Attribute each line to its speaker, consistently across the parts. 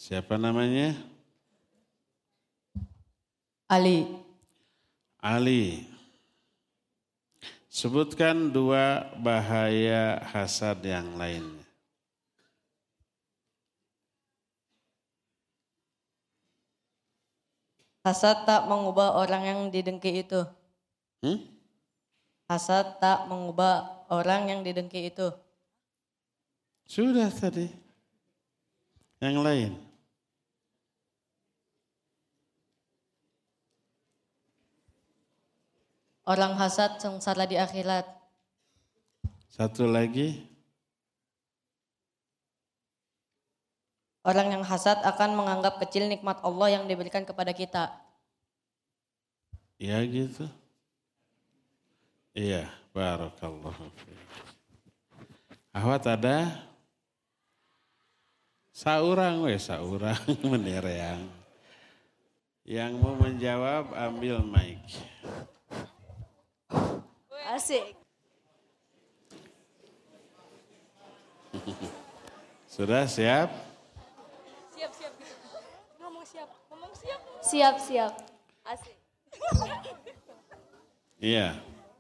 Speaker 1: Siapa namanya?
Speaker 2: Ali.
Speaker 1: Ali. Sebutkan 2 bahaya hasad yang lainnya.
Speaker 2: Hasad tak mengubah orang yang didengki itu. Hasad tak mengubah orang yang didengki itu.
Speaker 1: Sudah tadi. Yang lain.
Speaker 2: Orang hasad sengsara di akhirat.
Speaker 1: Satu lagi.
Speaker 2: Orang yang hasad akan menganggap kecil nikmat Allah yang diberikan kepada kita.
Speaker 1: Ya gitu. Iya, barakallahu fiik. Ahwat ada? Saurang menereang. Yang mau menjawab ambil mic.
Speaker 3: Asik.
Speaker 1: Sudah siap?
Speaker 3: Siap. Ngomong siap. Siap. Asik.
Speaker 1: Iya.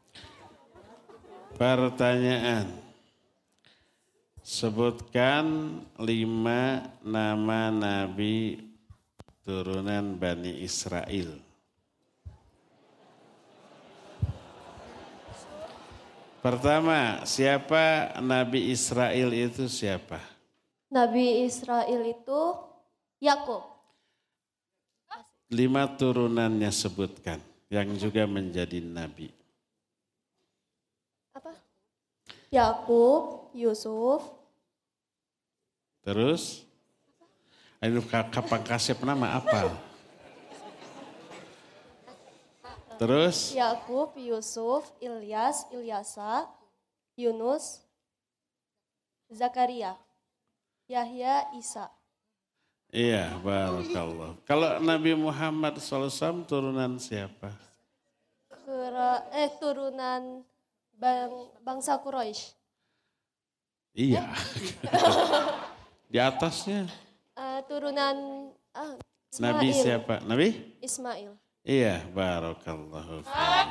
Speaker 1: Pertanyaan. Sebutkan 5 nama nabi turunan Bani Israel. Pertama, siapa Nabi Israel itu siapa?
Speaker 3: Nabi Israel itu Yakub.
Speaker 1: 5 turunannya sebutkan yang juga menjadi nabi.
Speaker 3: Apa? Yakub, Yusuf.
Speaker 1: Terus? Aduh kapan kasep nama apal? Terus?
Speaker 3: Yakub, Yusuf, Ilyas, Ilyasa, Yunus, Zakaria, Yahya, Isa.
Speaker 1: Iya, barakallah. Kalau Nabi Muhammad SAW turunan siapa?
Speaker 3: Turunan bangsa Quraisy.
Speaker 1: Iya. Di atasnya.
Speaker 3: Turunan Ismail.
Speaker 1: Nabi siapa? Nabi?
Speaker 3: Ismail.
Speaker 1: Iya, barakallahu fiik.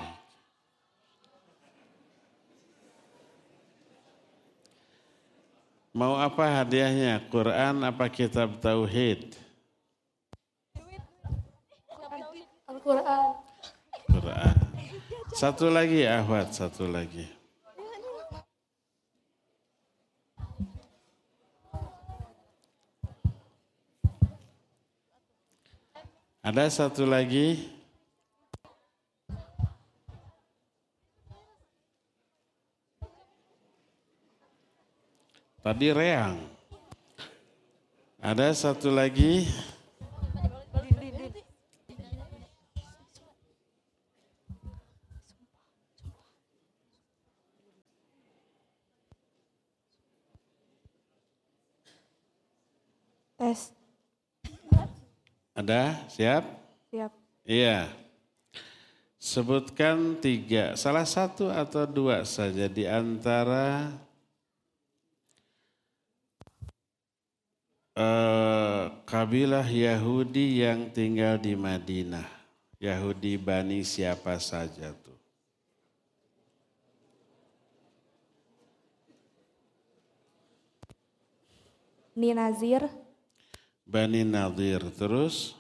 Speaker 1: Mau apa hadiahnya? Quran apa kitab tauhid?
Speaker 3: Al-Quran.
Speaker 1: Quran. Satu lagi Ahwat, satu lagi. Ada satu lagi. Tadi reang. Ada satu lagi.
Speaker 3: Tes.
Speaker 1: Ada? Siap?
Speaker 3: Siap.
Speaker 1: Iya. Sebutkan 3, salah satu atau 2 saja di antara kabilah Yahudi yang tinggal di Madinah. Yahudi Bani siapa saja tuh?
Speaker 3: Bani Nazir.
Speaker 1: Bani Nadir. Terus?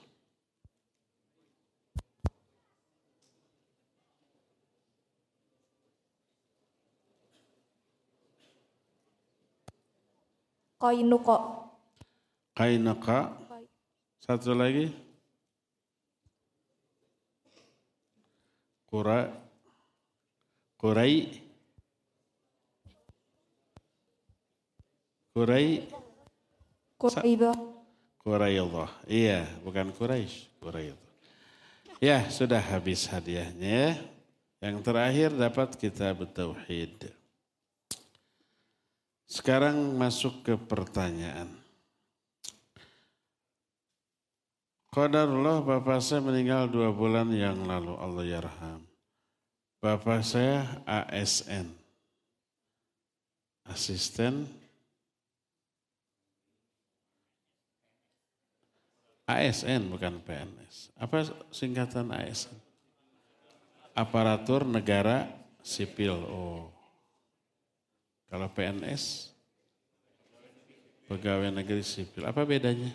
Speaker 3: Koinuko.
Speaker 1: Kainaka. Satu lagi? Kurai.
Speaker 3: Quraidah.
Speaker 1: Quraillah. Iya, bukan Quraisy, Quraillah. Ya, sudah habis hadiahnya. Yang terakhir dapat kitab tauhid. Sekarang masuk ke pertanyaan. Qadarullah bapak saya meninggal 2 bulan yang lalu, Allah yarham. Bapak saya ASN, asisten ASN bukan PNS. Apa singkatan ASN? Aparatur Negara Sipil. Oh. Kalau PNS? Pegawai Negeri Sipil. Apa bedanya?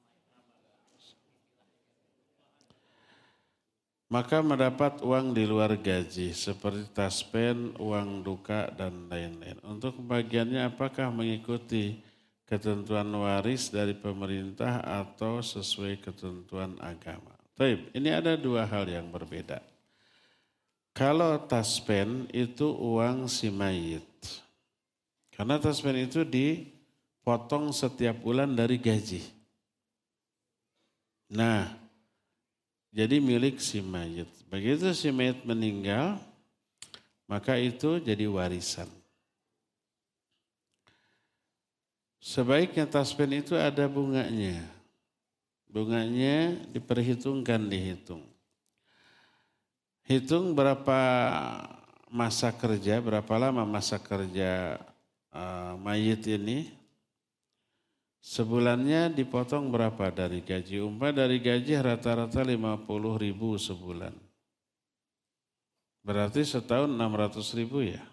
Speaker 1: Maka mendapat uang di luar gaji seperti taspen, uang duka, dan lain-lain. Untuk pembagiannya apakah mengikuti ketentuan waris dari pemerintah atau sesuai ketentuan agama? Baik, ini ada dua hal yang berbeda. Kalau taspen itu uang si mayit. Karena taspen itu dipotong setiap bulan dari gaji. Nah, jadi milik si mayit. Begitu si mayit meninggal, maka itu jadi warisan. Sebaiknya taspen itu ada bunganya. Bunganya diperhitungkan, dihitung. Hitung berapa masa kerja, berapa lama masa kerja mayit ini. Sebulannya dipotong berapa dari gaji? Dari gaji rata-rata 50.000 sebulan. Berarti setahun 600.000 ya.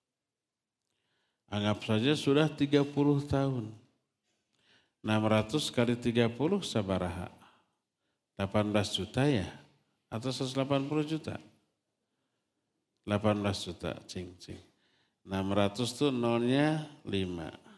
Speaker 1: Anggap saja sudah 30 tahun. 600 kali 30 sabaraha? 18 juta ya? Atau 180 juta? 18 juta, cing. 600 tuh nolnya 5.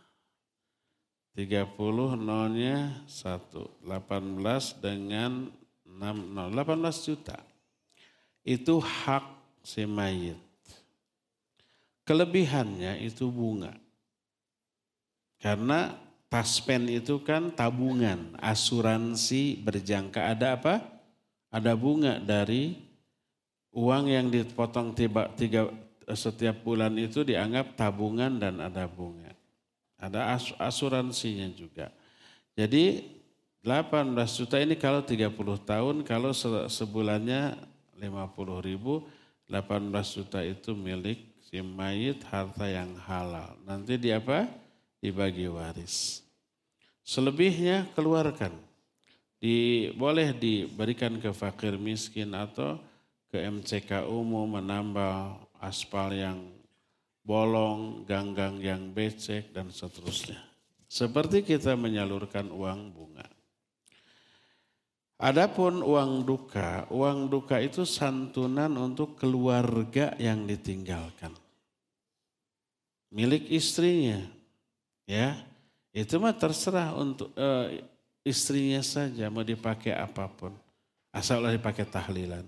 Speaker 1: 30 nolnya 1, 18 dengan 6 nol, 18 juta. Itu hak si mayit. Kelebihannya itu bunga. Karena taspen itu kan tabungan, asuransi berjangka. Ada apa? Ada bunga dari uang yang dipotong setiap bulan itu dianggap tabungan dan ada bunga. Ada asuransinya juga. Jadi 18 juta ini kalau 30 tahun, kalau sebulannya 50.000, 18 juta itu milik si mayit, harta yang halal. Nanti dibagi waris. Selebihnya keluarkan. Boleh diberikan ke fakir miskin atau ke MCK umum menambah aspal yang bolong, ganggang yang becek, dan seterusnya. Seperti kita menyalurkan uang bunga. Adapun uang duka itu santunan untuk keluarga yang ditinggalkan. Milik istrinya, ya itu mah terserah untuk istrinya saja mau dipakai apapun. Asalnya dipakai tahlilan.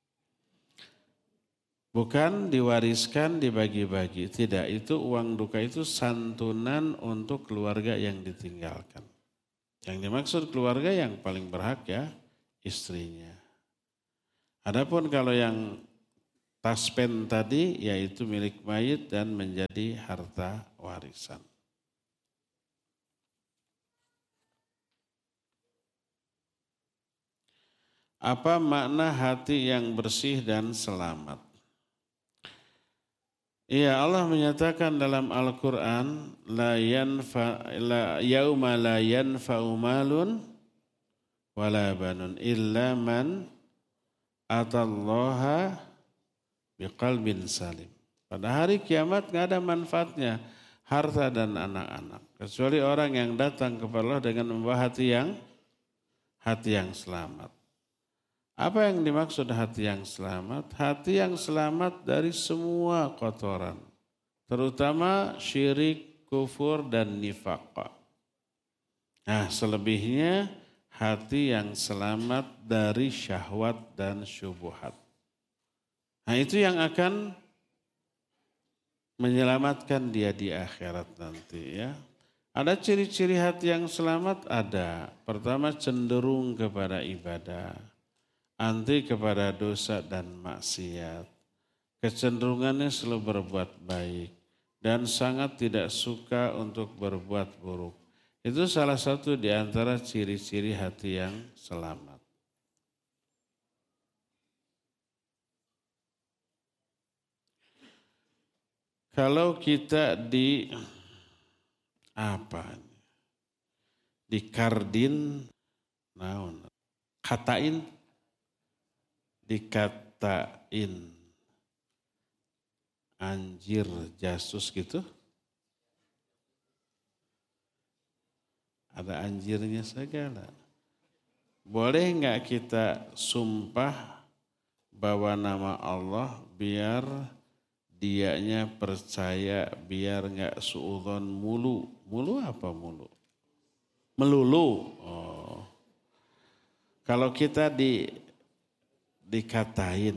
Speaker 1: Bukan diwariskan, dibagi-bagi. Tidak, itu uang duka itu santunan untuk keluarga yang ditinggalkan. Yang dimaksud keluarga yang paling berhak ya istrinya. Adapun kalau yang taspen tadi yaitu milik mayit dan menjadi harta warisan. Apa makna hati yang bersih dan selamat? Iya, Allah menyatakan dalam Al-Quran, yauma la yanfa'u malun wala banun illa man atallaha biqalbin salim. Pada hari kiamat nggak ada manfaatnya harta dan anak-anak. Kecuali orang yang datang kepada Allah dengan membawa hati yang selamat. Apa yang dimaksud hati yang selamat? Hati yang selamat dari semua kotoran. Terutama syirik, kufur, dan nifaq. Nah, selebihnya hati yang selamat dari syahwat dan syubhat. Nah, itu yang akan menyelamatkan dia di akhirat nanti ya. Ada ciri-ciri hati yang selamat? Ada. Pertama, cenderung kepada ibadah. Anti kepada dosa dan maksiat. Kecenderungannya selalu berbuat baik dan sangat tidak suka untuk berbuat buruk. Itu salah satu di antara ciri-ciri hati yang selamat. Kalau kita di Kardin, naon Katain, dikatain. Anjir, jasus gitu. Ada anjirnya segala. Boleh nggak kita sumpah bawa nama Allah biar dianya percaya, biar nggak suudzon mulu. Mulu apa mulu? Melulu. Oh. Kalau kita dikatain,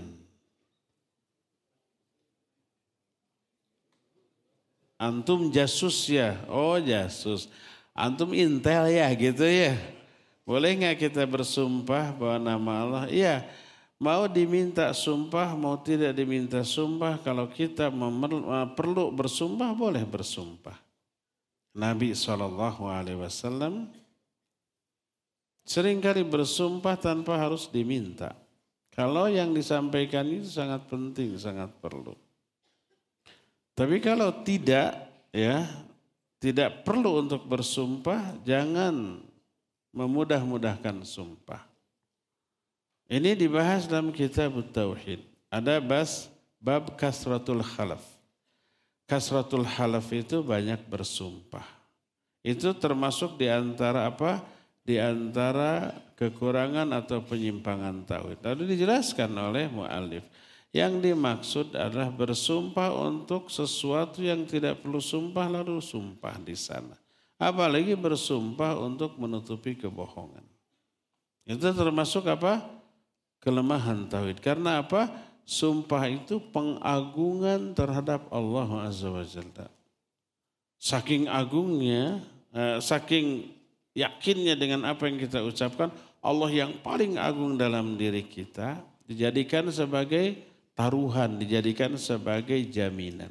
Speaker 1: antum jasus ya? Oh jasus. Antum intel ya gitu ya? Boleh nggak kita bersumpah bahwa nama Allah? Iya. Mau diminta sumpah, mau tidak diminta sumpah, kalau kita perlu bersumpah, boleh bersumpah. Nabi SAW seringkali bersumpah tanpa harus diminta. Kalau yang disampaikan itu sangat penting, sangat perlu. Tapi kalau tidak, ya tidak perlu untuk bersumpah, jangan memudah-mudahkan sumpah. Ini dibahas dalam kitab Tauhid. Ada bab kasratul khalaf. Kasratul khalaf itu banyak bersumpah. Itu termasuk di antara apa? Di antara kekurangan atau penyimpangan tauhid. Lalu dijelaskan oleh mu'allif. Yang dimaksud adalah bersumpah untuk sesuatu yang tidak perlu sumpah lalu sumpah di sana. Apalagi bersumpah untuk menutupi kebohongan. Itu termasuk apa? Kelemahan tauhid. Karena apa? Sumpah itu pengagungan terhadap Allah Azza wa Jalla. Saking agungnya, saking yakinnya dengan apa yang kita ucapkan, Allah yang paling agung dalam diri kita dijadikan sebagai taruhan, dijadikan sebagai jaminan.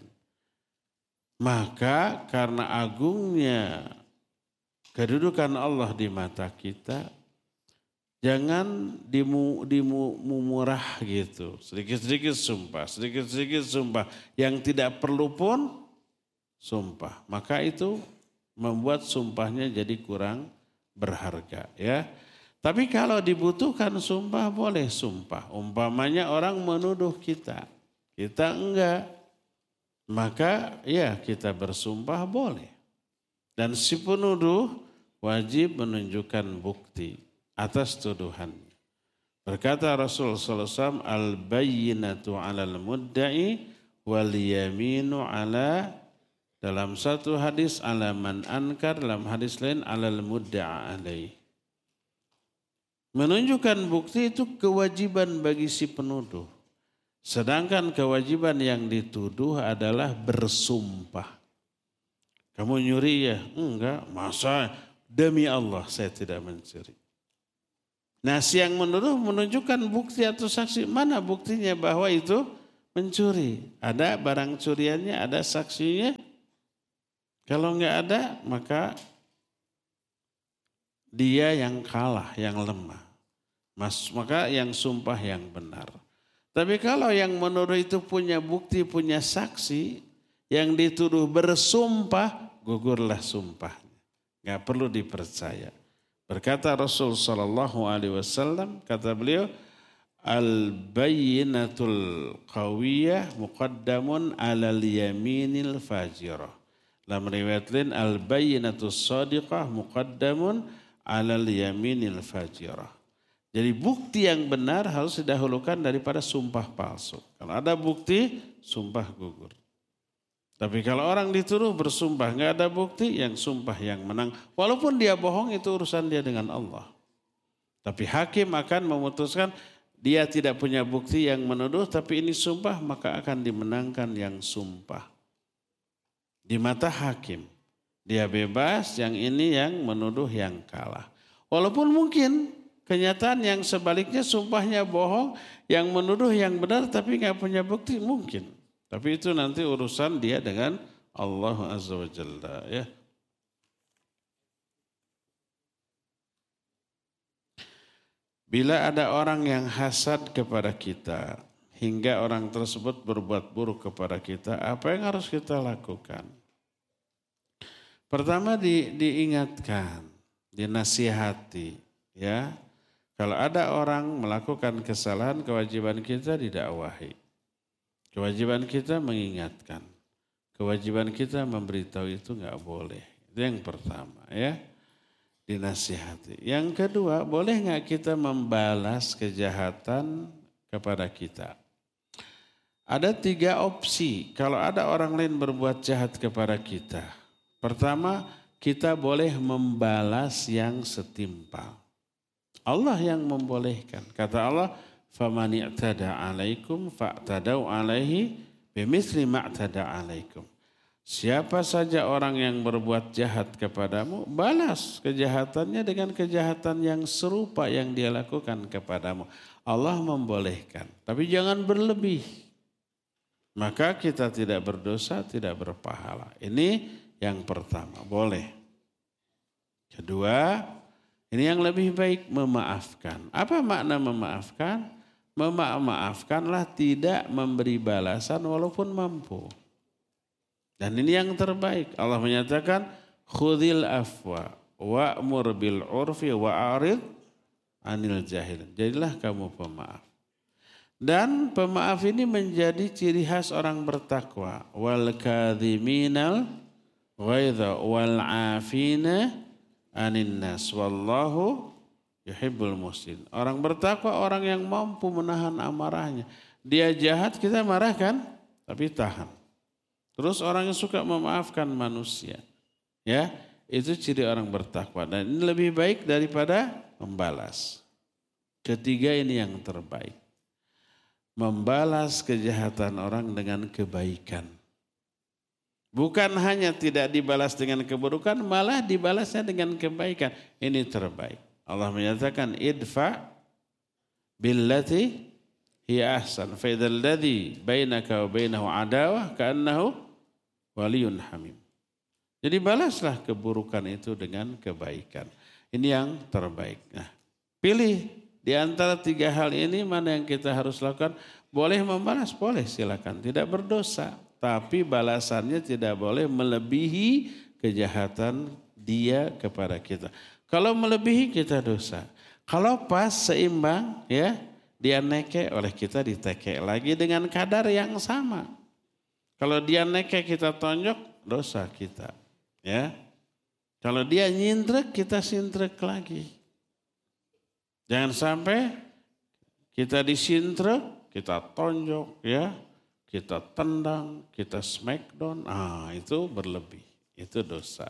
Speaker 1: Maka karena agungnya kedudukan Allah di mata kita, jangan dimurah gitu. Sedikit-sedikit sumpah. Yang tidak perlu pun sumpah. Maka itu membuat sumpahnya jadi kurang berharga. Ya. Tapi kalau dibutuhkan sumpah, boleh sumpah. Umpamanya orang menuduh kita. Kita enggak. Maka ya kita bersumpah boleh. Dan si penuduh wajib menunjukkan bukti atas tuduhan. Berkata Rasul sallallahu alaihi wasallam, al-bayyinatu 'alal mudda'i wal yaminu 'ala, dalam satu hadis 'ala man ankar, dalam hadis lain 'alal mudda'a alaih. Menunjukkan bukti itu kewajiban bagi si penuduh. Sedangkan kewajiban yang dituduh adalah bersumpah. Kamu nyuri ya? Enggak, masa demi Allah saya tidak mencuri. Nah, si yang menuduh menunjukkan bukti atau saksi. Mana buktinya bahwa itu mencuri? Ada barang curiannya, ada saksinya. Kalau enggak ada, maka dia yang kalah, yang lemah. Maka yang sumpah yang benar. Tapi kalau yang menuduh itu punya bukti, punya saksi, yang dituduh bersumpah, gugurlah sumpahnya. Enggak perlu dipercaya. Berkata Rasul sallallahu alaihi wasallam, kata beliau, al-bayyinatul qawiyah muqaddamun 'alal yaminil fajirah. Dalam riwayat lain, al-bayyinatus shadiqah muqaddamun 'alal yaminil fajirah. Jadi bukti yang benar harus didahulukan daripada sumpah palsu. Kalau ada bukti, sumpah gugur. Tapi kalau orang dituduh bersumpah, nggak ada bukti, yang sumpah yang menang. Walaupun dia bohong, itu urusan dia dengan Allah. Tapi hakim akan memutuskan, dia tidak punya bukti yang menuduh, tapi ini sumpah, maka akan dimenangkan yang sumpah. Di mata hakim, dia bebas, yang ini yang menuduh yang kalah. Walaupun mungkin kenyataan yang sebaliknya sumpahnya bohong, yang menuduh yang benar tapi nggak punya bukti, mungkin. Tapi itu nanti urusan dia dengan Allah Azza wa Jalla. Ya. Bila ada orang yang hasad kepada kita, hingga orang tersebut berbuat buruk kepada kita, apa yang harus kita lakukan? Pertama diingatkan, dinasihati, ya. Kalau ada orang melakukan kesalahan, kewajiban kita didakwahi. Kewajiban kita mengingatkan. Kewajiban kita memberitahu itu nggak boleh. Itu yang pertama ya. Dinasihati. Yang kedua, boleh nggak kita membalas kejahatan kepada kita? Ada 3 opsi kalau ada orang lain berbuat jahat kepada kita. Pertama, kita boleh membalas yang setimpal. Allah yang membolehkan. Kata Allah, "Faman i'tada 'alaikum fa'tadau 'alaihi bimithli ma'tada 'alaikum." Siapa saja orang yang berbuat jahat kepadamu, balas kejahatannya dengan kejahatan yang serupa yang dia lakukan kepadamu. Allah membolehkan, tapi jangan berlebih. Maka kita tidak berdosa, tidak berpahala. Ini yang pertama, boleh. Kedua, ini yang lebih baik, memaafkan. Apa makna memaafkan? Memaafkanlah tidak memberi balasan walaupun mampu. Dan ini yang terbaik. Allah menyatakan, khudhil afwa wa'mur bil urfi wa'arid anil jahil. Jadilah kamu pemaaf. Dan pemaaf ini menjadi ciri khas orang bertakwa. Wal kadhiminal ghaidha wal afina anin nas wallahu yuhibbul muhsin. Orang bertakwa orang yang mampu menahan amarahnya. Dia jahat kita marahkan tapi tahan. Terus orang yang suka memaafkan manusia. Ya, itu ciri orang bertakwa dan ini lebih baik daripada membalas. Ketiga ini yang terbaik. Membalas kejahatan orang dengan kebaikan. Bukan hanya tidak dibalas dengan keburukan, malah dibalasnya dengan kebaikan. Ini terbaik. Allah menyatakan idfa billati hiya ahsan fa idzal ladzi bainaka wa bainahu adawah ka'annahu waliyun hamim. Jadi balaslah keburukan itu dengan kebaikan. Ini yang terbaik. Nah, pilih di antara 3 hal ini mana yang kita harus lakukan. Boleh membalas, boleh silakan. Tidak berdosa. Tapi balasannya tidak boleh melebihi kejahatan dia kepada kita. Kalau melebihi kita dosa. Kalau pas seimbang ya dia neke oleh kita diteke lagi dengan kadar yang sama. Kalau dia neke kita tonjok dosa kita. Ya. Kalau dia nyintrek kita sintrek lagi. Jangan sampai kita disintrek, kita tonjok ya. Kita tendang, kita smackdown, itu berlebih, itu dosa.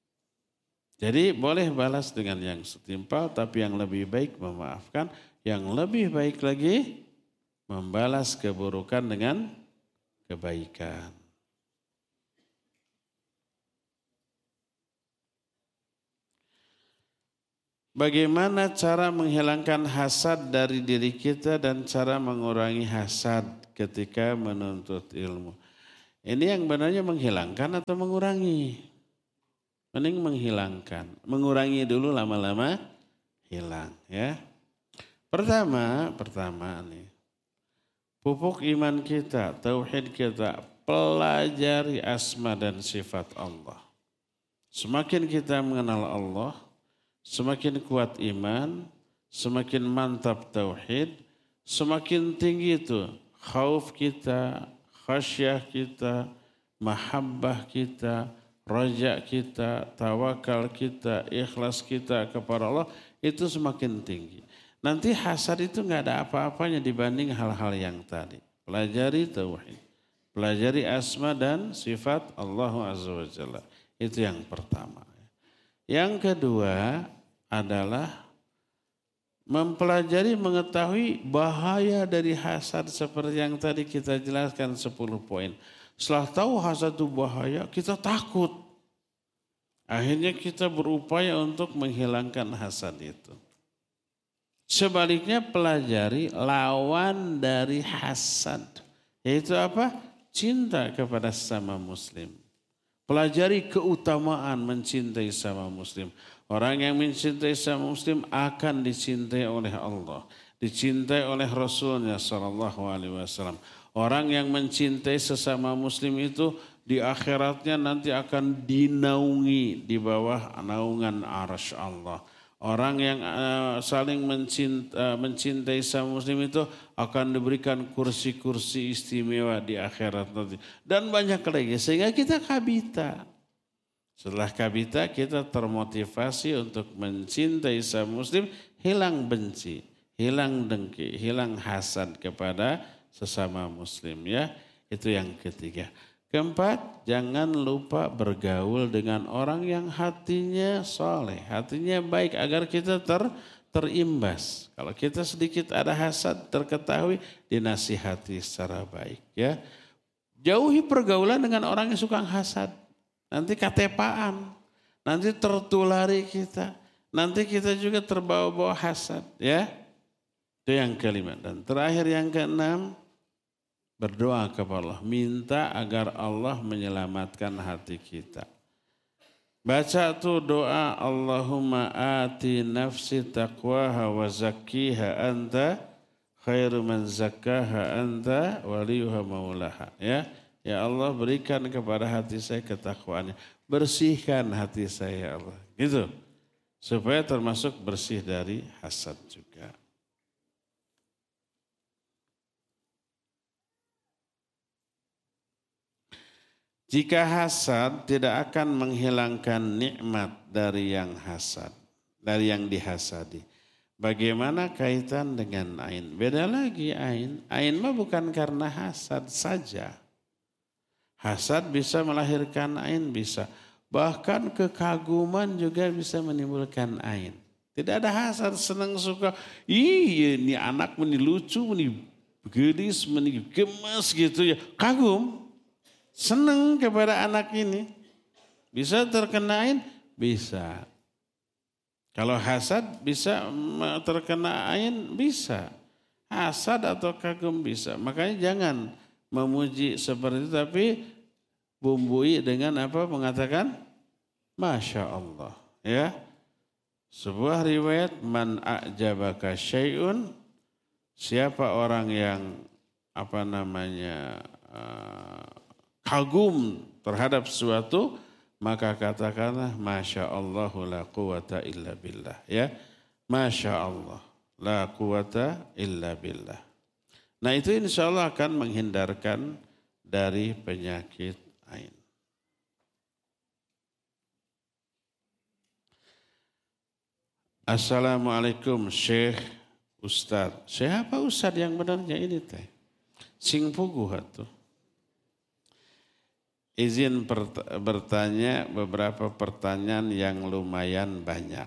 Speaker 1: Jadi boleh balas dengan yang setimpal, tapi yang lebih baik memaafkan. Yang lebih baik lagi membalas keburukan dengan kebaikan. Bagaimana cara menghilangkan hasad dari diri kita dan cara mengurangi hasad ketika menuntut ilmu. Ini yang benarnya menghilangkan atau mengurangi? Mending menghilangkan. Mengurangi dulu lama-lama hilang ya. Pertama nih. Pupuk iman kita, tauhid kita, pelajari asma dan sifat Allah. Semakin kita mengenal Allah, semakin kuat iman, semakin mantap tauhid, semakin tinggi itu khauf kita, khasyah kita, mahabbah kita, raja kita, tawakal kita, ikhlas kita kepada Allah itu semakin tinggi. Nanti hasad itu nggak ada apa-apanya dibanding hal-hal yang tadi. Pelajari tauhid, pelajari asma dan sifat Allah Azza wa Jalla. Itu yang pertama. Yang kedua adalah mempelajari mengetahui bahaya dari hasad seperti yang tadi kita jelaskan 10 poin. Setelah tahu hasad itu bahaya, kita takut. Akhirnya kita berupaya untuk menghilangkan hasad itu. Sebaliknya pelajari lawan dari hasad. Yaitu apa? Cinta kepada sesama muslim. Pelajari keutamaan mencintai sesama muslim. Orang yang mencintai sesama muslim akan dicintai oleh Allah. Dicintai oleh Rasulnya SAW. Orang yang mencintai sesama muslim itu di akhiratnya nanti akan dinaungi di bawah naungan arsy Allah. Orang yang saling mencintai sama muslim itu akan diberikan kursi-kursi istimewa di akhirat nanti. Dan banyak lagi sehingga kita kabita. Setelah kabita kita termotivasi untuk mencintai sama muslim, hilang benci, hilang dengki, hilang hasad kepada sesama muslim ya. Itu yang ketiga. Keempat, jangan lupa bergaul dengan orang yang hatinya soleh, hatinya baik agar kita terimbas. Kalau kita sedikit ada hasad terketahui, dinasihati secara baik. Ya, jauhi pergaulan dengan orang yang suka hasad. Nanti katepaan, nanti tertulari kita, nanti kita juga terbawa-bawa hasad. Ya, itu yang kelima. Dan terakhir yang keenam, berdoa kepada Allah, minta agar Allah menyelamatkan hati kita. Baca tuh doa, Allahumma ati nafsi taqwaha wa zakkiha anta khairu man zakkaha anta waliyuha maulaha. Ya, ya Allah berikan kepada hati saya ketakwaannya. Bersihkan hati saya ya Allah. Gitu. Supaya termasuk bersih dari hasad juga. Jika hasad tidak akan menghilangkan nikmat dari yang hasad, dari yang dihasadi. Bagaimana kaitan dengan ain? Beda lagi ain. Ain mah bukan karena hasad saja. Hasad bisa melahirkan ain, bisa. Bahkan kekaguman juga bisa menimbulkan ain. Tidak ada hasad, senang suka. Ih, ini anak meni lucu, meni gedis, meni gemes gitu ya. Kagum. Senang kepada anak ini. Bisa terkena ain? Bisa. Kalau hasad bisa terkena ain? Bisa. Hasad atau kagum bisa. Makanya jangan memuji seperti itu. Tapi bumbui dengan apa? Mengatakan Masya Allah. Ya. Sebuah riwayat. Man a'jabaka syai'un. Siapa orang yang apa namanya kagum terhadap sesuatu, maka katakanlah Masya Allah la quwata illa billah. Ya, Masya Allah la quwata illa billah. Nah itu insya Allah akan menghindarkan dari penyakit ain. Assalamualaikum Syekh Ustadz. Siapa Ustadz yang benarnya ini teh? Sing puguh tuh. Izin bertanya beberapa pertanyaan yang lumayan banyak.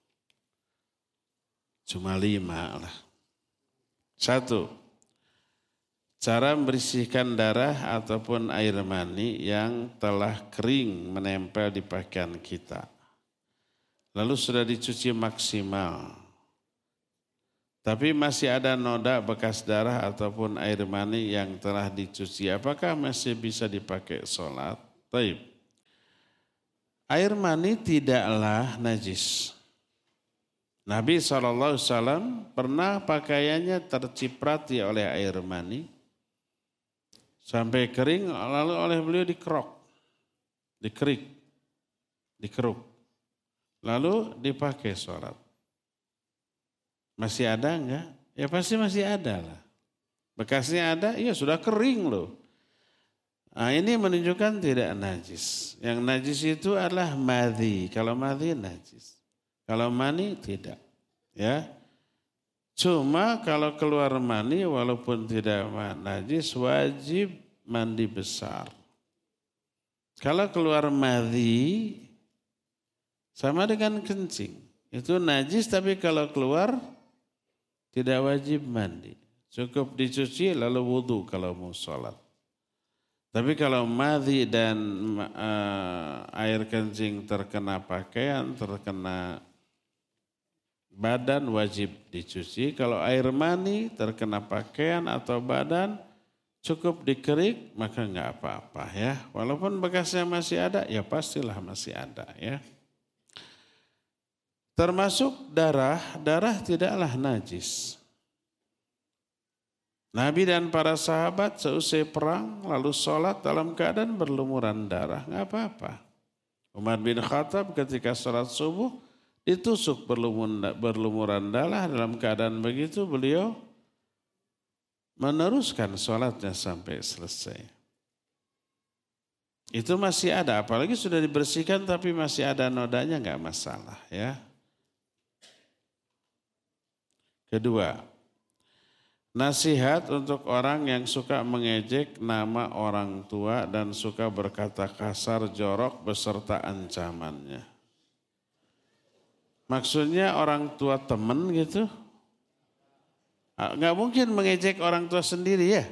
Speaker 1: Cuma 5 lah. 1. Cara membersihkan darah ataupun air mani yang telah kering menempel di pakaian kita. Lalu sudah dicuci maksimal. Tapi masih ada noda bekas darah ataupun air mani yang telah dicuci. Apakah masih bisa dipakai sholat? Taib. Air mani tidaklah najis. Nabi SAW pernah pakaiannya terciprati oleh air mani. Sampai kering lalu oleh beliau dikerok. Dikeruk. Lalu dipakai sholat. Masih ada enggak? Ya pasti masih ada lah. Bekasnya ada, ya sudah kering loh. Nah ini menunjukkan tidak najis. Yang najis itu adalah madhi. Kalau madhi najis. Kalau mani tidak. Ya. Cuma kalau keluar mani walaupun tidak najis wajib mandi besar. Kalau keluar madhi sama dengan kencing. Itu najis tapi kalau keluar tidak wajib mandi. Cukup dicuci lalu wudhu kalau mau sholat. Tapi kalau madhi dan air kencing terkena pakaian, terkena badan wajib dicuci. Kalau air mani terkena pakaian atau badan cukup dikerik maka enggak apa-apa ya. Walaupun bekasnya masih ada ya pastilah masih ada ya. Termasuk darah tidaklah najis. Nabi dan para sahabat seusai perang lalu sholat dalam keadaan berlumuran darah, nggak apa-apa. Umar bin Khattab ketika sholat subuh Ditusuk berlumuran darah, dalam keadaan begitu beliau meneruskan sholatnya sampai selesai. Itu masih ada, apalagi sudah dibersihkan tapi masih ada nodanya nggak masalah ya. Kedua, nasihat untuk orang yang suka mengejek nama orang tua dan suka berkata kasar, jorok beserta ancamannya. Maksudnya orang tua teman gitu? Nggak mungkin mengejek orang tua sendiri ya.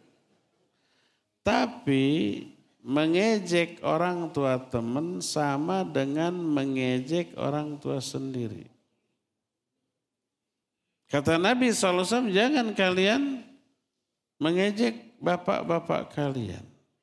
Speaker 1: Tapi mengejek orang tua teman sama dengan mengejek orang tua sendiri. Kata Nabi SAW, jangan kalian mengejek bapak-bapak kalian.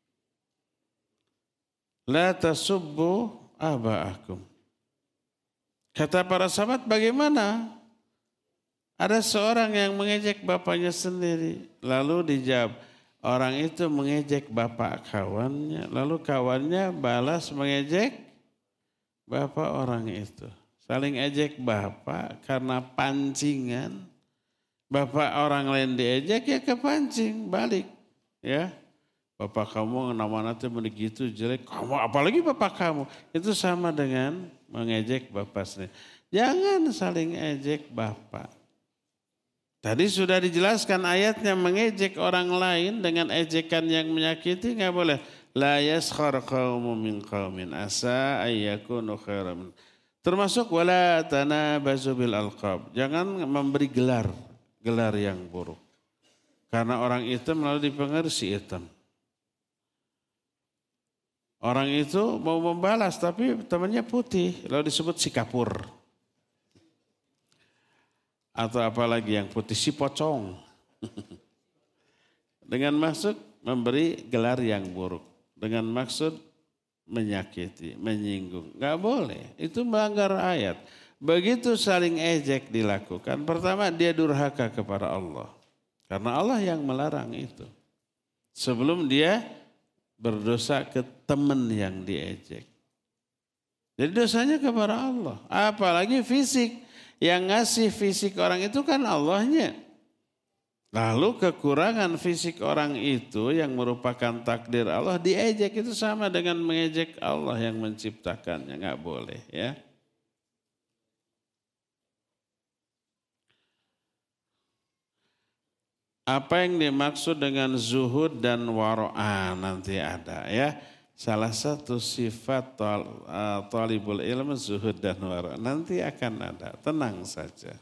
Speaker 1: La tasubbu aba'akum. Kata para sahabat, bagaimana? Ada seorang yang mengejek bapaknya sendiri. Lalu dijawab, orang itu mengejek bapak kawannya. Lalu kawannya balas mengejek bapak orang itu. Saling ejek bapak karena pancingan. Bapak orang lain diejek ya kepancing balik. Ya, bapak kamu nama nanti begitu jelek. Kamu apalagi bapak kamu. Itu sama dengan mengejek bapak sendiri. Jangan saling ejek bapak. Tadi sudah dijelaskan ayatnya mengejek orang lain dengan ejekan yang menyakiti nggak boleh. La yaskhar qaumun min qaumin asa ayyakunu khairan. Termasuk wala tanabazu bil alqab. Jangan memberi gelar yang buruk. Karena orang hitam lalu dipengaruhi si hitam. Orang itu mau membalas tapi temannya putih lalu disebut si kapur. Atau apalagi yang putih si pocong. Dengan maksud memberi gelar yang buruk. Dengan maksud menyakiti, menyinggung. Gak boleh, itu melanggar ayat. Begitu saling ejek dilakukan, pertama dia durhaka kepada Allah. Karena Allah yang melarang itu. Sebelum dia berdosa ke teman yang diejek. Jadi dosanya kepada Allah. Apalagi fisik. Yang ngasih fisik orang itu kan Allahnya. Lalu kekurangan fisik orang itu yang merupakan takdir Allah diejek itu sama dengan mengejek Allah yang menciptakannya. Nggak boleh ya. Apa yang dimaksud dengan zuhud dan waro'ah nanti ada ya. Salah satu sifat talibul ilmu zuhud dan waro'ah nanti akan ada. Tenang saja.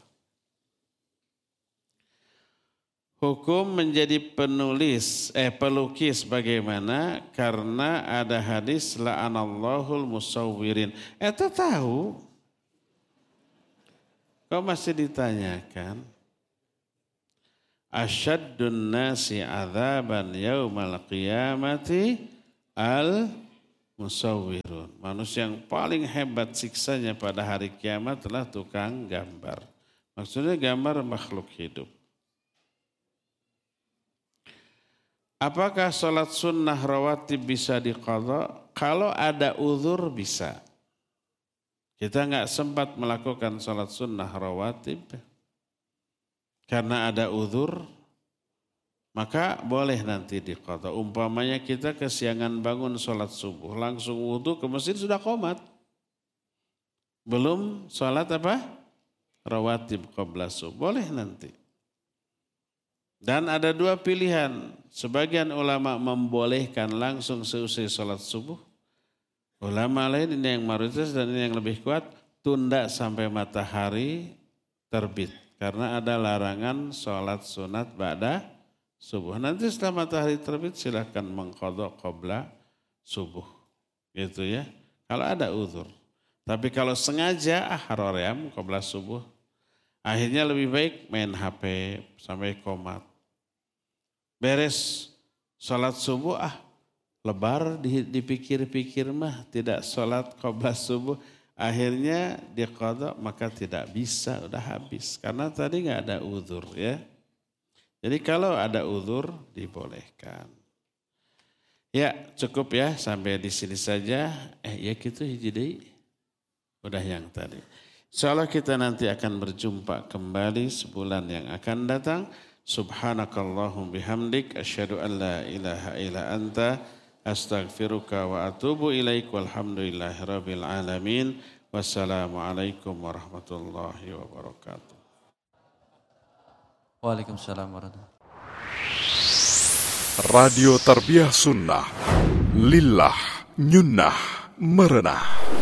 Speaker 1: Hukum menjadi pelukis bagaimana? Karena ada hadis la'anallahul musawwirin. Eta tahu? Kau masih ditanyakan? Asyaddun nasi adzaban yaumal qiyamati al musawwirun. Manusia yang paling hebat siksanya pada hari kiamat adalah tukang gambar. Maksudnya gambar makhluk hidup. Apakah sholat sunnah rawatib bisa diqadha? Kalau ada uzur bisa. Kita nggak sempat melakukan sholat sunnah rawatib karena ada uzur, maka boleh nanti diqadha. Umpamanya kita kesiangan bangun sholat subuh, langsung wudhu ke masjid sudah qomat. Belum sholat apa? Rawatib qabla subuh. Boleh nanti. Dan ada dua pilihan. Sebagian ulama membolehkan langsung seusai sholat subuh. Ulama lain ini yang mayoritas dan ini yang lebih kuat. Tunda sampai matahari terbit. Karena ada larangan sholat sunat ba'da subuh. Nanti setelah matahari terbit silahkan mengqadha qabla subuh. Gitu ya. Kalau ada uzur. Tapi kalau sengaja haroream qabla subuh. Akhirnya lebih baik main HP sampai qomat. Beres sholat subuh lebar dipikir-pikir mah tidak sholat qabla subuh. Akhirnya diqadha maka tidak bisa, udah habis. Karena tadi nggak ada uzur ya. Jadi kalau ada uzur dibolehkan. Ya cukup ya sampai di sini saja. Ya gitu hiji deui. Udah yang tadi. Insyaallah kita nanti akan berjumpa kembali sebulan yang akan datang. Subhanakallahum bihamdik asyhadu an la ilaha illa anta astaghfiruka wa atubu ilaik walhamdulillahirabbil alamin. Wassalamualaikum warahmatullahi wabarakatuh.
Speaker 4: Waalaikumsalam warahmatullahi wabarakatuh.
Speaker 5: Radio Tarbiyah Sunnah, lillah, nyunnah, merenah.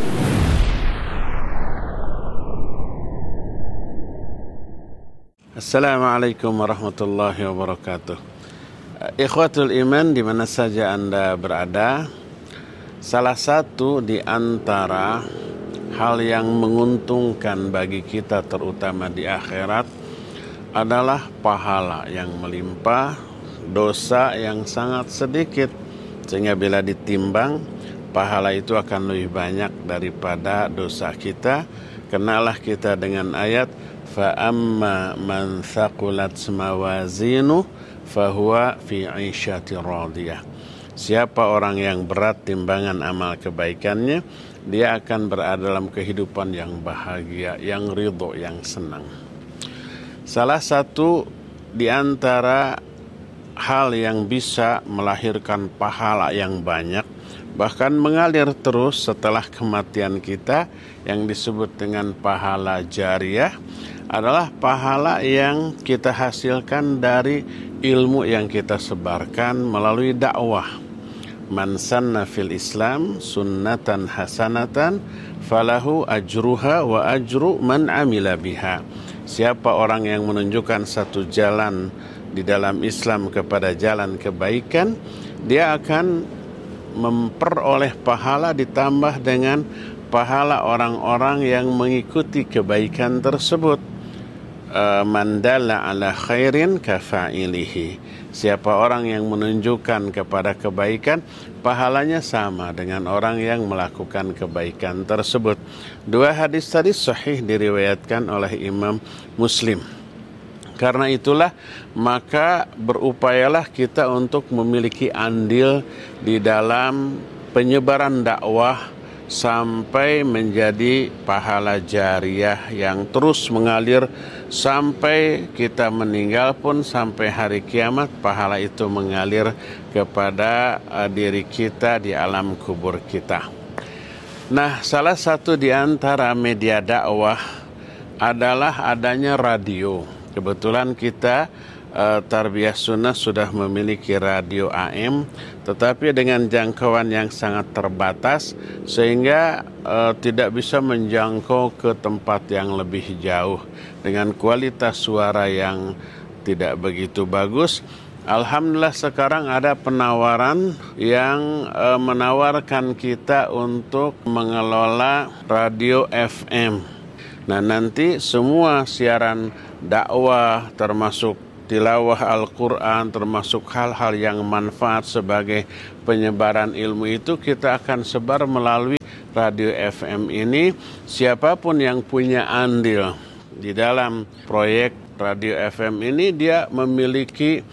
Speaker 1: Assalamualaikum warahmatullahi wabarakatuh. Ikhwatul iman di mana saja Anda berada, salah satu di antara hal yang menguntungkan bagi kita terutama di akhirat adalah pahala yang melimpah, dosa yang sangat sedikit. Sehingga bila ditimbang, pahala itu akan lebih banyak daripada dosa kita. Kenalah kita dengan ayat فَأَمَّا مَنْ ثَقُلَتْ مَوَازِينُهُ فَهُوَ فِي عِيشَةٍ رَاضِيَةٍ. Siapa orang yang berat timbangan amal kebaikannya, dia akan berada dalam kehidupan yang bahagia, yang ridho, yang senang. Salah satu di antara hal yang bisa melahirkan pahala yang banyak, bahkan mengalir terus setelah kematian kita, yang disebut dengan pahala jariyah, adalah pahala yang kita hasilkan dari ilmu yang kita sebarkan melalui dakwah. Man sanna fil Islam sunnatan hasanatan falahu ajruha wa ajru man amila biha. Siapa orang yang menunjukkan satu jalan di dalam Islam kepada jalan kebaikan, dia akan memperoleh pahala ditambah dengan pahala orang-orang yang mengikuti kebaikan tersebut. Man dalla ala khairin kafa'ilihi. Siapa orang yang menunjukkan kepada kebaikan, pahalanya sama dengan orang yang melakukan kebaikan tersebut. Dua hadis tadi sahih diriwayatkan oleh Imam Muslim. Karena itulah maka berupayalah kita untuk memiliki andil di dalam penyebaran dakwah sampai menjadi pahala jariyah yang terus mengalir sampai kita meninggal pun, sampai hari kiamat pahala itu mengalir kepada diri kita di alam kubur kita. Nah, salah satu di antara media dakwah adalah adanya radio. Kebetulan kita Tarbiyah Sunnah sudah memiliki radio AM, tetapi dengan jangkauan yang sangat terbatas sehingga tidak bisa menjangkau ke tempat yang lebih jauh dengan kualitas suara yang tidak begitu bagus. Alhamdulillah sekarang ada penawaran yang menawarkan kita untuk mengelola radio FM. Nah, nanti semua siaran dakwah termasuk tilawah Al-Quran, termasuk hal-hal yang manfaat sebagai penyebaran ilmu itu kita akan sebar melalui radio FM ini. Siapapun yang punya andil di dalam proyek radio FM ini, dia memiliki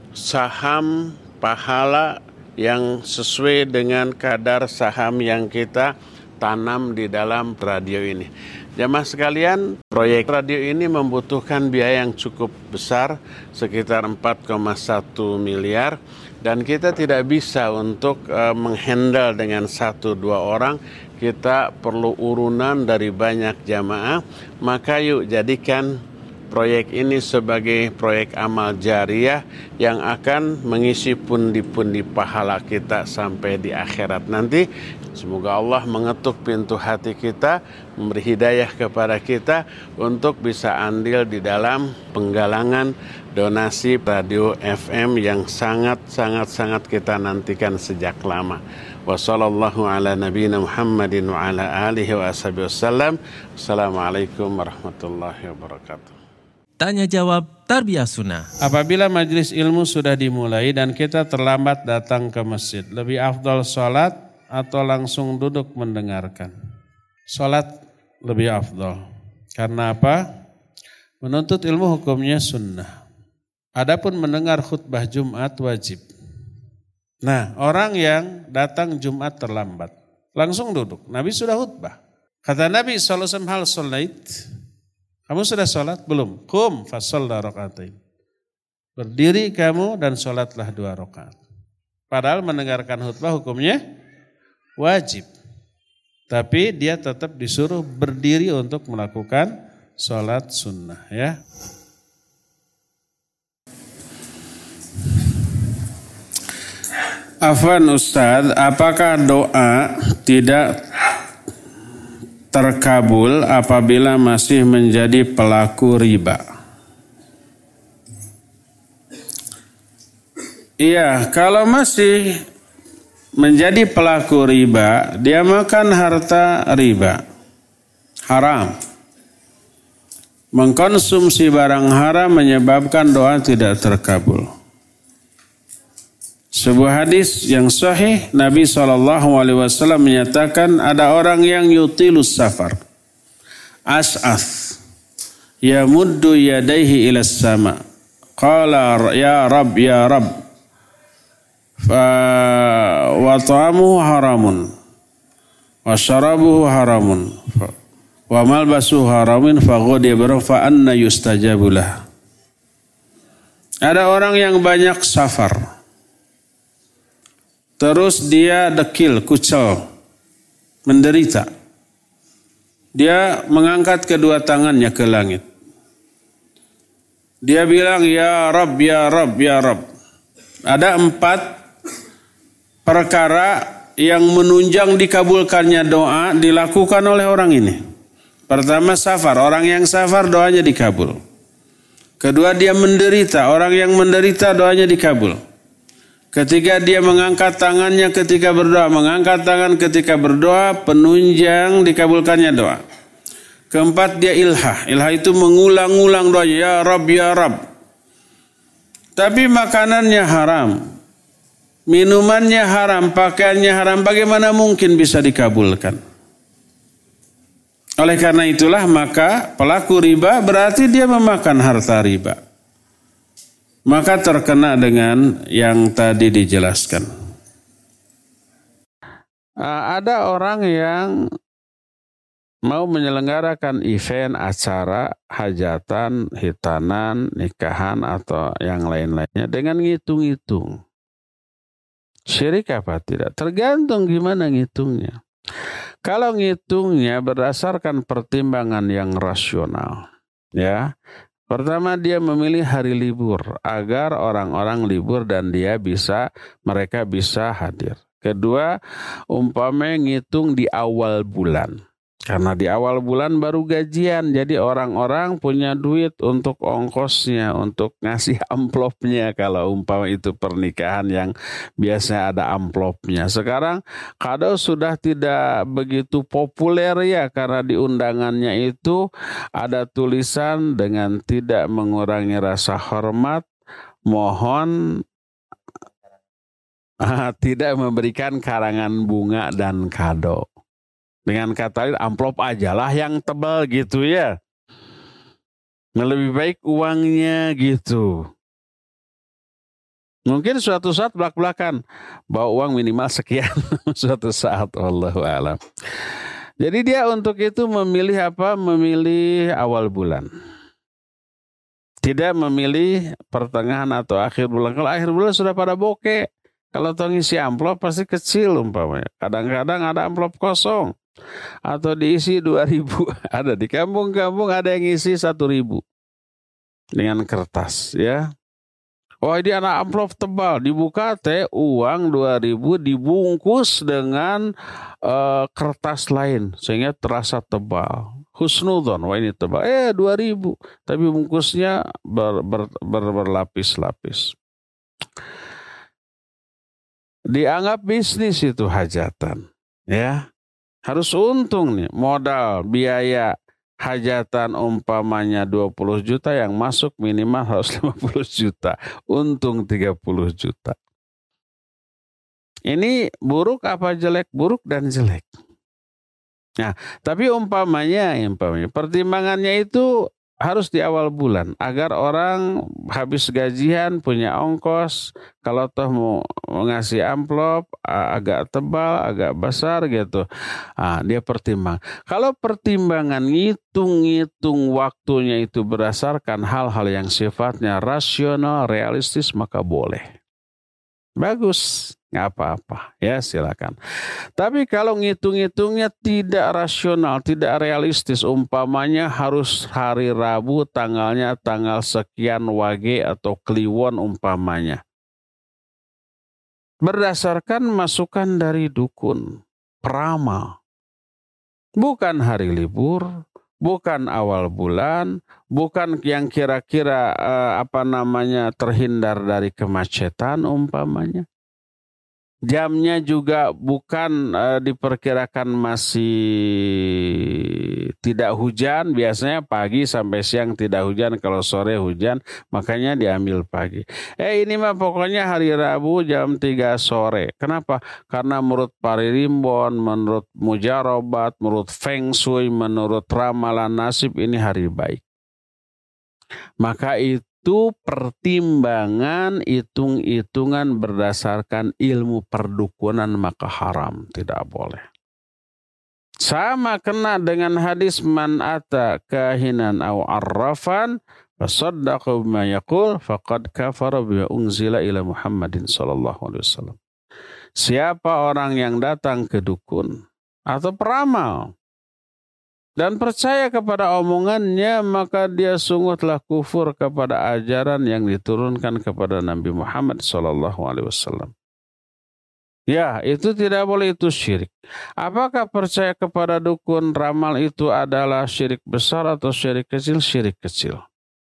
Speaker 1: saham pahala yang sesuai dengan kadar saham yang kita tanam di dalam radio ini. Jamaah sekalian, proyek radio ini membutuhkan biaya yang cukup besar, sekitar 4,1 miliar, dan kita tidak bisa untuk menghandle dengan 1-2 orang. Kita perlu urunan dari banyak jamaah. Maka yuk jadikan proyek ini sebagai proyek amal jariyah yang akan mengisi pundi-pundi pahala kita sampai di akhirat nanti. Semoga Allah mengetuk pintu hati kita, memberi hidayah kepada kita untuk bisa andil di dalam penggalangan donasi radio FM yang sangat kita nantikan sejak lama. Wassallallahu ala nabiyina Muhammadin wa ala alihi wa ashabihi wasallam. Assalamualaikum warahmatullahi wabarakatuh.
Speaker 6: Tanya jawab Tarbiyah Sunnah.
Speaker 1: Apabila majelis ilmu sudah dimulai dan kita terlambat datang ke masjid, lebih afdal sholat atau langsung duduk mendengarkan? Sholat lebih afdal. Karena apa? Menuntut ilmu hukumnya sunnah. Adapun mendengar khutbah Jumat wajib. Nah, orang yang datang Jumat terlambat, langsung duduk. Nabi sudah khutbah. Kata Nabi SAW, hal sholait. Kamu sudah sholat? Belum. Qum fasholla rakaatain. Berdiri kamu dan sholatlah 2 rakaat. Padahal mendengarkan khutbah hukumnya wajib. Tapi dia tetap disuruh berdiri untuk melakukan sholat sunnah ya. Afwan Ustadz, apakah doa tidak terkabul apabila masih menjadi pelaku riba? Iya, kalau masih menjadi pelaku riba, dia makan harta riba, haram. Mengkonsumsi barang haram menyebabkan doa tidak terkabul. Sebuah hadis yang sahih, Nabi SAW menyatakan ada orang yang yutilus safar, as'ath, yamuddu yadaihi ilas sama, qala ya Rab, wa ta'amuhu haramun, wa syarabuhu haramun, wa malbasuhu haramun, fa ghadiya birahu fa anna yustajabulah. Ada orang yang banyak safar, terus dia dekil, kucel, menderita. Dia mengangkat kedua tangannya ke langit. Dia bilang, ya Rab, ya Rab, ya Rab. Ada 4 perkara yang menunjang dikabulkannya doa dilakukan oleh orang ini. Pertama, safar. Orang yang safar doanya dikabul. Kedua, dia menderita. Orang yang menderita doanya dikabul. Ketiga, dia mengangkat tangannya ketika berdoa. Mengangkat tangan ketika berdoa, penunjang dikabulkannya doa. Keempat, dia ilhah. Ilhah itu mengulang-ulang doa. Ya Rab, ya Rab. Tapi makanannya haram. Minumannya haram. Pakaiannya haram. Bagaimana mungkin bisa dikabulkan? Oleh karena itulah maka pelaku riba berarti dia memakan harta riba. Maka terkena dengan yang tadi dijelaskan. Ada orang yang mau menyelenggarakan event, acara, hajatan, hitanan, nikahan, atau yang lain-lainnya dengan ngitung-ngitung. Syirik apa tidak? Tergantung gimana ngitungnya. Kalau ngitungnya berdasarkan pertimbangan yang rasional, ya. Pertama, dia memilih hari libur agar orang-orang libur dan mereka bisa hadir. Kedua, umpamanya ngitung di awal bulan. Karena di awal bulan baru gajian, jadi orang-orang punya duit untuk ongkosnya, untuk ngasih amplopnya kalau umpama itu pernikahan yang biasanya ada amplopnya. Sekarang kado sudah tidak begitu populer ya, karena di undangannya itu ada tulisan dengan tidak mengurangi rasa hormat, mohon tidak memberikan karangan bunga dan kado. Dengan kata lain, amplop ajalah yang tebal gitu ya. Lebih baik uangnya gitu. Mungkin suatu saat belak-belakan bawa uang minimal sekian suatu saat, wallahu a'lam. Jadi dia untuk itu memilih apa? Memilih awal bulan. Tidak memilih pertengahan atau akhir bulan. Kalau akhir bulan sudah pada bokeh. Kalau ngisi amplop pasti kecil umpamanya. Kadang-kadang ada amplop kosong. Atau diisi 2.000. Ada di kampung-kampung ada yang isi 1.000 dengan kertas ya. Oh, ini anak amplop tebal, dibuka uang 2.000 dibungkus dengan kertas lain sehingga terasa tebal. Husnudon, wah ini tebal. 2.000, tapi bungkusnya berlapis-lapis. Dianggap bisnis itu hajatan ya. Harus untung nih, modal, biaya, hajatan umpamanya 20 juta yang masuk minimal harus 50 juta. Untung 30 juta. Ini buruk apa jelek? Buruk dan jelek. Nah, tapi umpamanya pertimbangannya itu harus di awal bulan agar orang habis gajian punya ongkos, kalau toh mau ngasih amplop agak tebal, agak besar gitu. Dia pertimbang. Kalau pertimbangan ngitung-ngitung waktunya itu berdasarkan hal-hal yang sifatnya rasional, realistis, maka boleh. Bagus, nggak apa-apa, ya silakan. Tapi kalau ngitung-ngitungnya tidak rasional, tidak realistis, umpamanya harus hari Rabu tanggalnya tanggal sekian Wage atau Kliwon umpamanya. Berdasarkan masukan dari dukun, peramal. Bukan hari libur, bukan awal bulan, bukan yang kira-kira terhindar dari kemacetan umpamanya. Jamnya juga bukan diperkirakan masih tidak hujan, biasanya pagi sampai siang tidak hujan, kalau sore hujan, makanya diambil pagi. Ini mah pokoknya hari Rabu jam 3 sore. Kenapa? Karena menurut Paririmbon, menurut Mujarobat, menurut Feng Shui, menurut ramalan nasib ini hari baik. Maka itu pertimbangan hitung-hitungan berdasarkan ilmu perdukunan maka haram, tidak boleh. Sama kena dengan hadis man ata kahinan aw arrafan fasaddaqa bima yaqul faqad kafara bima unzila ila Muhammadin sallallahu alaihi wasallam. Siapa orang yang datang ke dukun atau peramal dan percaya kepada omongannya, maka dia sungguh telah kufur kepada ajaran yang diturunkan kepada Nabi Muhammad SAW. Ya, itu tidak boleh, itu syirik. Apakah percaya kepada dukun ramal itu adalah syirik besar atau syirik kecil? Syirik kecil.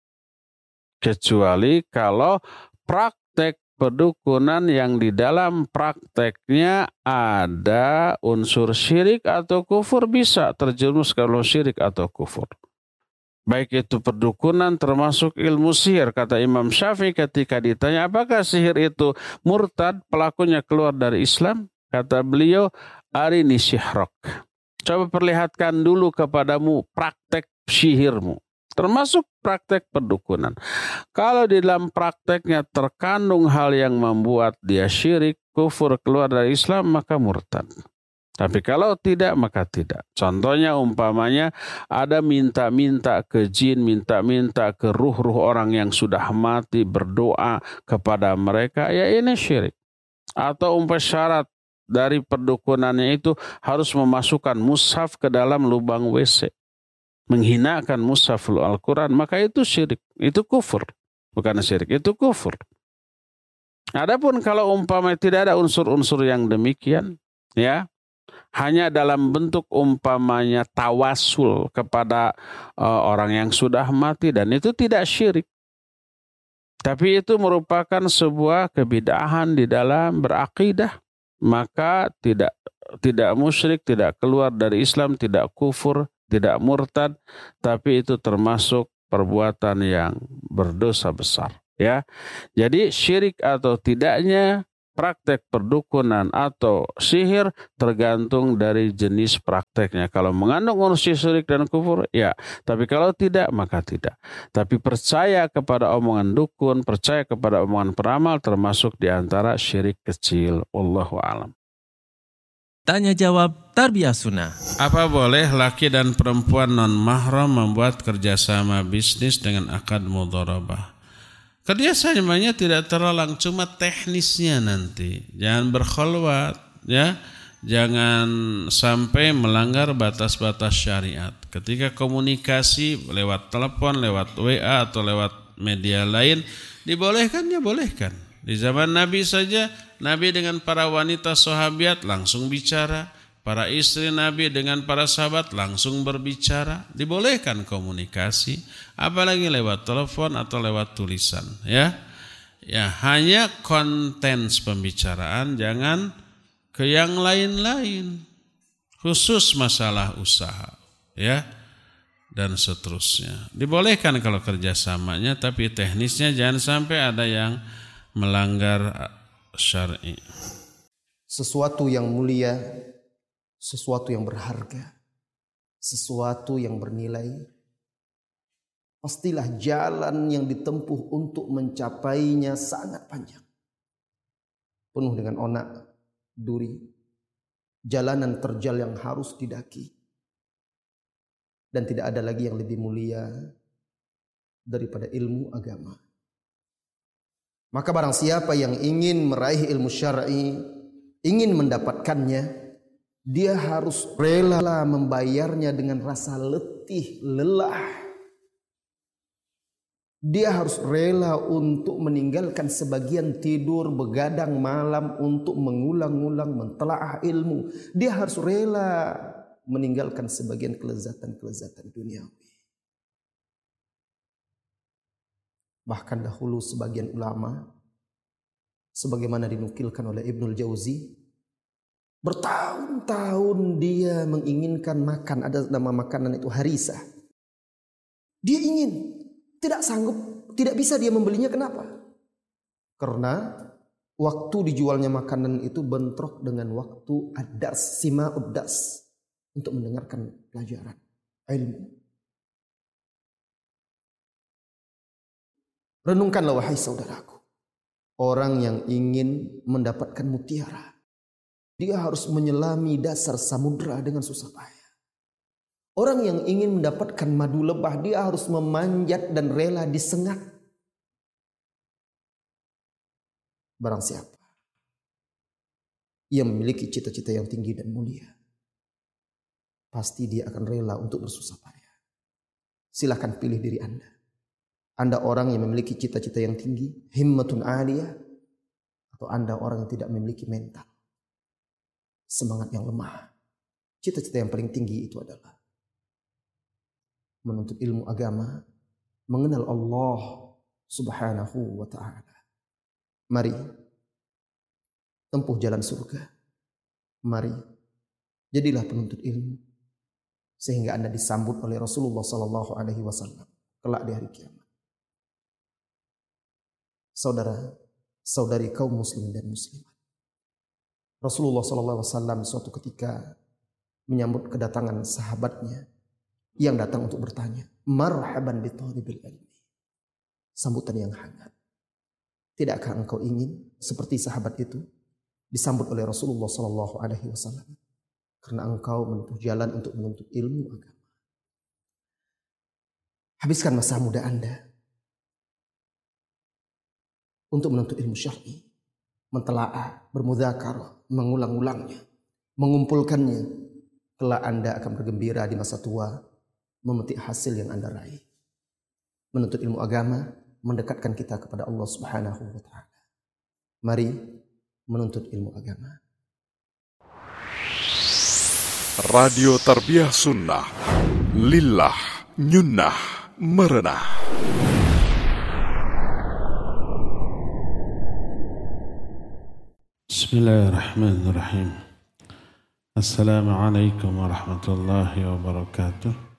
Speaker 1: Kecuali kalau praktek pedukunan yang di dalam prakteknya ada unsur syirik atau kufur, bisa terjerumus kalau syirik atau kufur. Baik itu perdukunan termasuk ilmu sihir. Kata Imam Syafi'i ketika ditanya apakah sihir itu murtad, pelakunya keluar dari Islam, kata beliau, arini syihrok. Coba perlihatkan dulu kepadamu praktek sihirmu. Termasuk praktek perdukunan. Kalau di dalam prakteknya terkandung hal yang membuat dia syirik, kufur, keluar dari Islam, maka murtad. Tapi kalau tidak, maka tidak. Contohnya umpamanya ada minta-minta ke jin, minta-minta ke ruh-ruh orang yang sudah mati, berdoa kepada mereka, ya ini syirik. Atau syarat dari perdukunannya itu harus memasukkan mushaf ke dalam lubang WC. Menghinakan mushaf Al-Quran, maka itu syirik, itu kufur. Bukan syirik, itu kufur. Adapun kalau umpamanya tidak ada unsur-unsur yang demikian, ya, hanya dalam bentuk umpamanya tawasul kepada orang yang sudah mati, dan itu tidak syirik. Tapi itu merupakan sebuah kebid'ahan di dalam berakidah, maka tidak musyrik, tidak keluar dari Islam, tidak kufur, tidak murtad, tapi itu termasuk perbuatan yang berdosa besar. Ya, jadi syirik atau tidaknya praktek perdukunan atau sihir tergantung dari jenis prakteknya. Kalau mengandung unsur syirik dan kufur, ya. Tapi kalau tidak, maka tidak. Tapi percaya kepada omongan dukun, percaya kepada omongan peramal termasuk di antara syirik kecil. Wallahu a'lam.
Speaker 6: Tanya jawab Tarbiyah Sunnah.
Speaker 1: Apa boleh laki dan perempuan non-mahram membuat kerjasama bisnis dengan akad mudharabah? Kerjasamanya tidak terlalang, cuma teknisnya nanti. Jangan berkholwat, ya. Jangan sampai melanggar batas-batas syariat. Ketika komunikasi lewat telepon, lewat WA atau lewat media lain, dibolehkan, ya bolehkan. Di zaman Nabi saja, Nabi dengan para wanita sahabiat langsung bicara. Para istri Nabi dengan para sahabat langsung berbicara. Dibolehkan komunikasi. Apalagi lewat telepon atau lewat tulisan. Ya, hanya konten pembicaraan. Jangan ke yang lain-lain. Khusus masalah usaha. Ya, dan seterusnya. Dibolehkan kalau kerjasamanya. Tapi teknisnya jangan sampai ada yang melanggar syar'i.
Speaker 7: Sesuatu yang mulia, sesuatu yang berharga, sesuatu yang bernilai pastilah jalan yang ditempuh untuk mencapainya sangat panjang. Penuh dengan onak, duri, jalanan terjal yang harus didaki. Dan tidak ada lagi yang lebih mulia daripada ilmu agama. Maka barang siapa yang ingin meraih ilmu syar'i, ingin mendapatkannya, dia harus rela membayarnya dengan rasa letih, lelah. Dia harus rela untuk meninggalkan sebagian tidur, begadang malam untuk mengulang-ulang mentelaah ilmu. Dia harus rela meninggalkan sebagian kelezatan-kelezatan duniawi. Bahkan dahulu sebagian ulama, sebagaimana dinukilkan oleh Ibnul Jauzi, bertahun-tahun dia menginginkan makan, ada nama makanan itu harisa. Dia ingin, tidak sanggup, tidak bisa dia membelinya. Kenapa? Karena waktu dijualnya makanan itu bentrok dengan waktu ad-dars, sima'ud dars, untuk mendengarkan pelajaran ilmu. Renungkanlah wahai saudaraku, orang yang ingin mendapatkan mutiara, dia harus menyelami dasar samudra dengan susah payah. Orang yang ingin mendapatkan madu lebah, dia harus memanjat dan rela disengat. Barang siapa yang memiliki cita-cita yang tinggi dan mulia, pasti dia akan rela untuk bersusah payah. Silahkan pilih diri Anda. Anda orang yang memiliki cita-cita yang tinggi, himmatun aliyah, atau Anda orang yang tidak memiliki mental, semangat yang lemah. Cita-cita yang paling tinggi itu adalah menuntut ilmu agama, mengenal Allah Subhanahu wa ta'ala. Mari tempuh jalan surga. Mari jadilah penuntut ilmu sehingga Anda disambut oleh Rasulullah sallallahu alaihi wasallam kelak di hari kiamat. Saudara, saudari kaum muslimin dan muslimat, Rasulullah sallallahu alaihi wasallam suatu ketika menyambut kedatangan sahabatnya yang datang untuk bertanya, marhaban bi thalibil ilmi. Sambutan yang hangat. Tidakkah engkau ingin seperti sahabat itu disambut oleh Rasulullah sallallahu alaihi wasallam karena engkau menempuh jalan untuk menuntut ilmu agama. Habiskan masa muda Anda untuk menuntut ilmu syar'i, mentelaah, bermudzakarah, mengulang-ulangnya, mengumpulkannya. Kelak Anda akan bergembira di masa tua memetik hasil yang Anda raih. Menuntut ilmu agama mendekatkan kita kepada Allah Subhanahu wa ta'ala. Mari menuntut ilmu agama.
Speaker 5: Radio Tarbiyah Sunnah, lillah, nyunnah, merenah.
Speaker 1: Bismillahirrahmanirrahim. Assalamualaikum warahmatullahi wabarakatuh.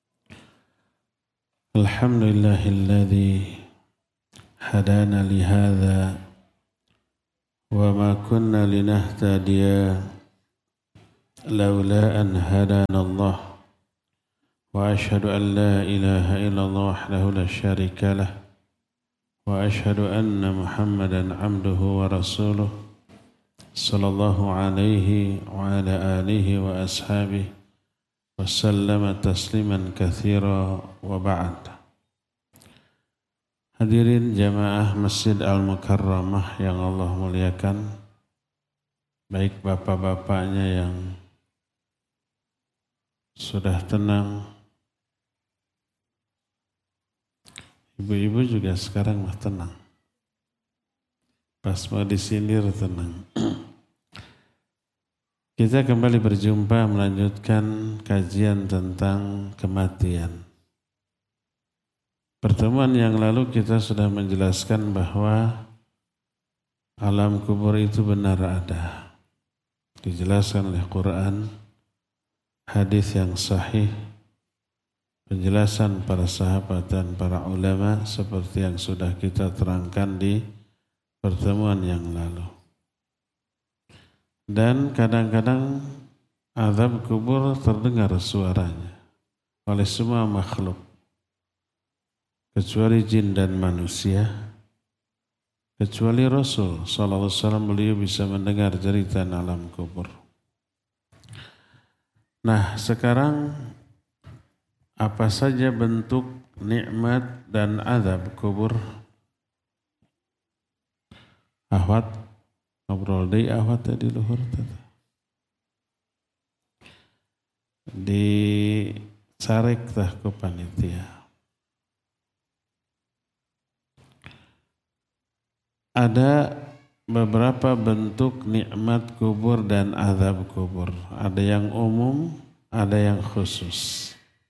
Speaker 1: Alhamdulillahilladzi hadana lihadza wa ma kunna linahtadiya laula an hadana Allah wa ashhadu an la ilaha illallah wahdahu la syarika lah wa ashhadu anna Muhammadan abduhu wa rasuluh sallallahu alaihi wa ala alihi wa ashabihi wa sallama tasliman katsira wa ba'd. Hadirin jamaah Masjid Al-Mukarramah yang Allah muliakan, baik bapak-bapaknya yang sudah tenang, ibu-ibu juga sekarang mah tenang, pas mau disindir tenang. Kita kembali berjumpa melanjutkan kajian tentang kematian. Pertemuan yang lalu kita sudah menjelaskan bahwa alam kubur itu benar ada. Dijelaskan oleh Quran, hadis yang sahih, penjelasan para sahabat dan para ulama seperti yang sudah kita terangkan di pertemuan yang lalu. Dan kadang-kadang azab kubur terdengar suaranya oleh semua makhluk. kecuali jin dan manusia, kecuali Rasul sallallahu alaihi wasallam, beliau bisa mendengar cerita alam kubur. Nah, sekarang apa saja bentuk nikmat dan azab kubur? Ahwat ngobrol deui ahwat tadi luhur tadi. Dicarek tah ku panitia. Ada beberapa bentuk nikmat kubur dan azab kubur. Ada yang umum, ada yang khusus.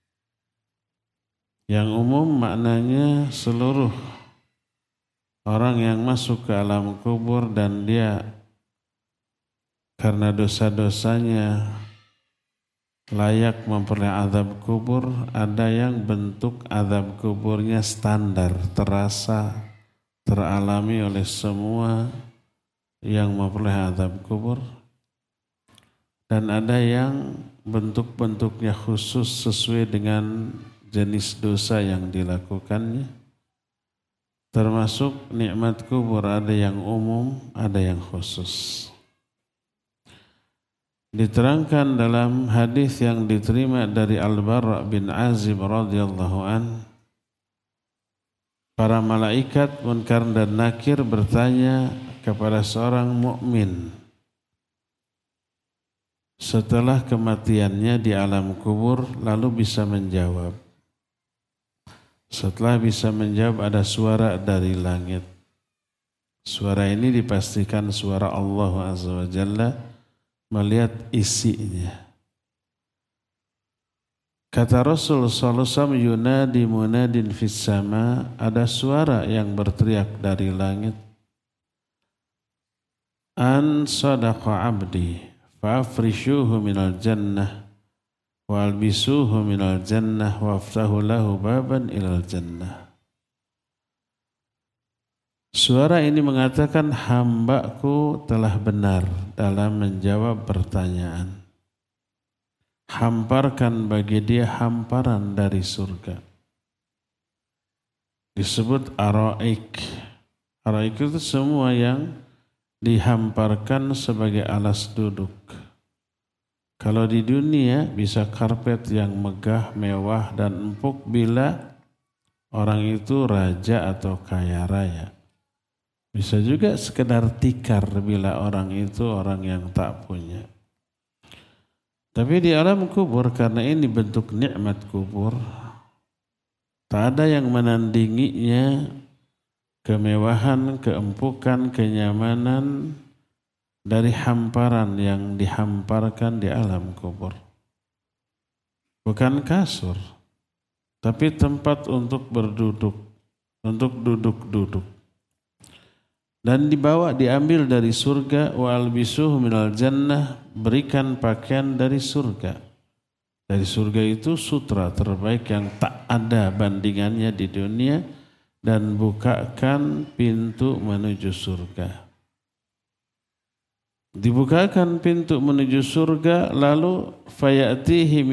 Speaker 1: Yang umum maknanya seluruh orang yang masuk ke alam kubur dan dia karena dosa-dosanya layak memperoleh azab kubur. Ada yang bentuk azab kuburnya standar, terasa, teralami oleh semua yang memperoleh azab kubur. Dan ada yang bentuk-bentuknya khusus sesuai dengan jenis dosa yang dilakukannya. Termasuk nikmat kubur ada yang umum, ada yang khusus. Diterangkan dalam hadis yang diterima dari Al-Bara' bin Azib radhiyallahu an, para malaikat Munkar dan Nakir bertanya kepada seorang mukmin setelah kematiannya di alam kubur, lalu bisa menjawab. Setelah bisa menjawab, ada suara dari langit. Suara ini dipastikan suara Allah Azza wa Jalla, melihat isinya. Kata Rasul sallallahu alaihi wasallam, yunadi munadin fis sama, ada suara yang berteriak dari langit. An sadaqa abdi fa'afrishuhu minal jannah wa albisuhu minal jannah wa aftahu lahu baban ilal jannah. Suara ini mengatakan, hambaku telah benar dalam menjawab pertanyaan. Hamparkan bagi dia hamparan dari surga. Disebut araik. Araik itu semua yang dihamparkan sebagai alas duduk. Kalau di dunia bisa karpet yang megah, mewah dan empuk bila orang itu raja atau kaya raya. Bisa juga sekedar tikar bila orang itu orang yang tak punya. Tapi di alam kubur, karena ini bentuk nikmat kubur, tak ada yang menandinginya kemewahan, keempukan, kenyamanan dari hamparan yang dihamparkan di alam kubur. Bukan kasur, tapi tempat untuk berduduk, untuk duduk-duduk. Dan diambil dari surga, wa albisuhu minal jannah, berikan pakaian dari surga. Dari surga itu sutra terbaik yang tak ada bandingannya di dunia, dan bukakan pintu menuju surga. Dibukakan pintu menuju surga, lalu fayatihi